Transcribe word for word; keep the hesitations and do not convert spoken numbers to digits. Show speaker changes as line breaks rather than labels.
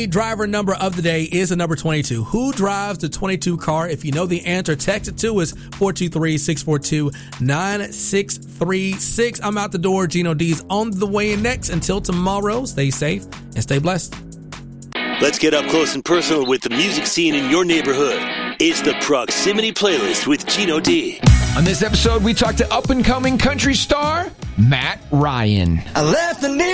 Driver number of the day is the number twenty-two. Who drives the twenty-two car? If you know the answer, text it to us, four two three, six four two, nine six three six. I'm out the door. Gino D's on the way in next. Until tomorrow, stay safe and stay blessed.
Let's get up close and personal with the music scene in your neighborhood. It's the Proximity Playlist with Gino D.
On this episode, we talked to up-and-coming country star Matt Ryan.
I left the